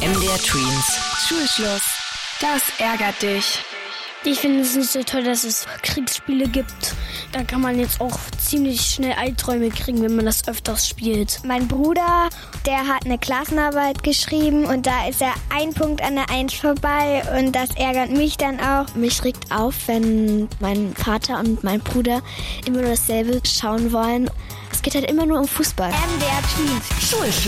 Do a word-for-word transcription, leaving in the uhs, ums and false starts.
M D R Tweens. Schulschluss. Das ärgert dich. Ich finde es nicht so toll, dass es Kriegsspiele gibt. Da kann man jetzt auch ziemlich schnell Albträume kriegen, wenn man das öfters spielt. Mein Bruder, der hat eine Klassenarbeit geschrieben und da ist er ein Punkt an der Eins vorbei und das ärgert mich dann auch. Mich regt auf, wenn mein Vater und mein Bruder immer nur dasselbe schauen wollen. Es geht halt immer nur um Fußball. M D R Tweens. Schulschluss.